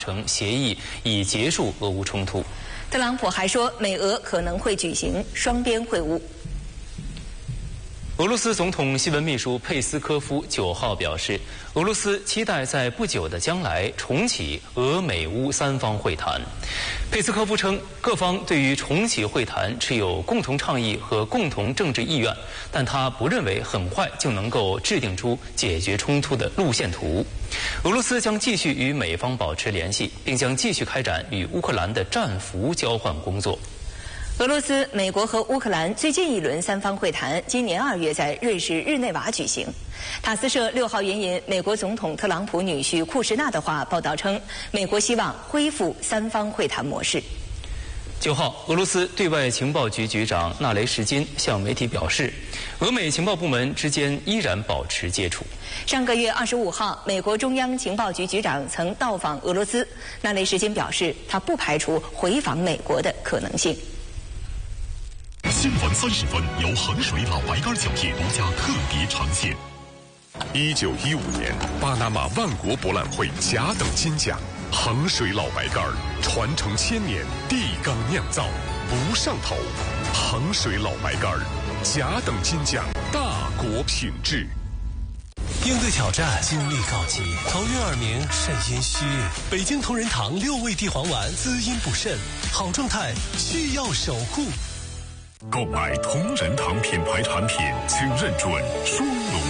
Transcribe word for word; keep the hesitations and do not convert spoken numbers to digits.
成协议，以结束俄乌冲突。 特朗普还说，美俄可能会举行双边会晤。 俄罗斯总统新闻秘书佩斯科夫九号表示，俄罗斯期待在不久的将来重启俄美乌三方会谈。佩斯科夫称，各方对于重启会谈持有共同倡议和共同政治意愿，但他不认为很快就能够制定出解决冲突的路线图。俄罗斯将继续与美方保持联系，并将继续开展与乌克兰的战俘交换工作。 俄罗斯、美国和乌克兰最近一轮三方会谈，今年二月在瑞士日内瓦举行。塔斯社六号援引美国总统特朗普女婿库什纳的话报道称，美国希望恢复三方会谈模式。 九号，俄罗斯对外情报局局长纳雷什金向媒体表示，俄美情报部门之间依然保持接触。 上个月二十五号，美国中央情报局局长曾到访俄罗斯，纳雷什金表示，他不排除回访美国的可能性。 新闻三十分由衡水老白干酒业独家特别呈现。一九一五年，巴拿马万国博览会甲等金奖，衡水老白干传承千年，地缸酿造，不上头。衡水老白干甲等金奖，大国品质。 应对挑战，精力告急，头晕耳鸣，肾阴虚。北京同仁堂六味地黄丸，滋阴补肾，好状态需要守护。 购买同仁堂品牌产品，请认准双龙